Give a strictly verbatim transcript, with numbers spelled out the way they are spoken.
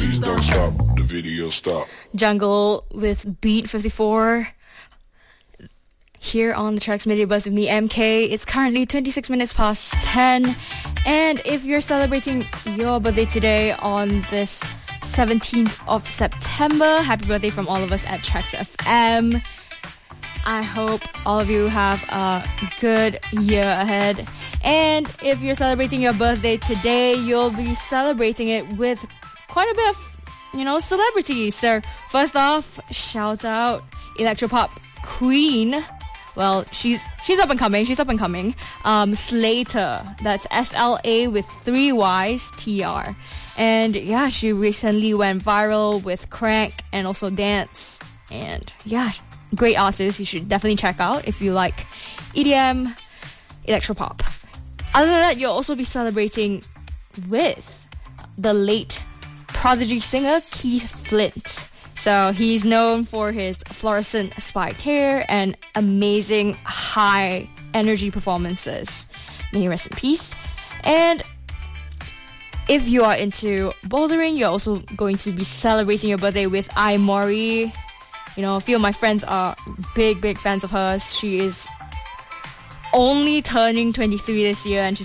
Please don't stop the video. Stop. Jungle with Beat fifty-four. Here on the Tracks Media Buzz with me, M K. It's currently twenty-six minutes past ten. And if you're celebrating your birthday today on this seventeenth of September, happy birthday from all of us at Tracks F M. I hope all of you have a good year ahead. And if you're celebrating your birthday today, you'll be celebrating it with quite a bit of, you know, celebrities. So first off, shout out Electropop Queen. Well, she's she's up and coming. She's up and coming. Um, Slater. That's S L A with three Y's, T R. And yeah, she recently went viral with Crank and also Dance. And yeah, great artist. You should definitely check out if you like E D M, electropop. Other than that, you'll also be celebrating with the late Prodigy singer Keith Flint. So he's known for his fluorescent spiked hair and amazing high energy performances. May he rest in peace. And if you are into bouldering, you're also going to be celebrating your birthday with Ai Mori. You know, a few of my friends are big, big fans of hers. She is only turning twenty-three this year and she's